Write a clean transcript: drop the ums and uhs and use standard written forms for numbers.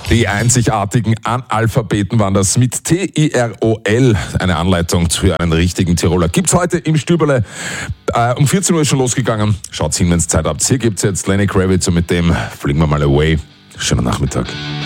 Die einzigartigen Analphabeten waren das mit T-I-R-O-L. Eine Anleitung für einen richtigen Tiroler. Gibt's heute im Stüberle. Um 14 Uhr ist schon losgegangen. Schaut's hin, wenn's Zeit habt. Hier gibt's jetzt Lenny Kravitz und mit dem fliegen wir mal away. Schönen Nachmittag.